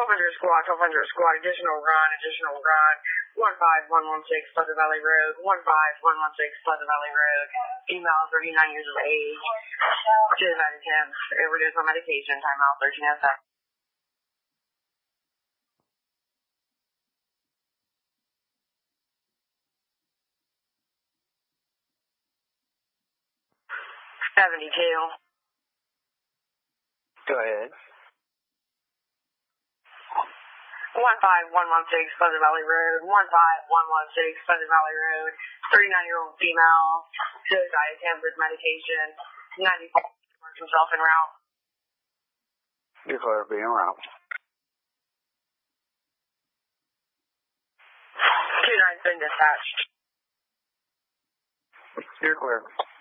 1200 squad, additional run. 15116 Pleasant Valley Road, 15116 Pleasant Valley Road, female, 39 years of age, 2 out of 10, overdose on medication, timeout 1307. Go ahead. 15116 Pleasant Valley Road, 15116 Pleasant Valley Road, 39-year-old female, suicide attempt with medication, 94 marks himself en route. Declare being route. 29's been dispatched. You're clear.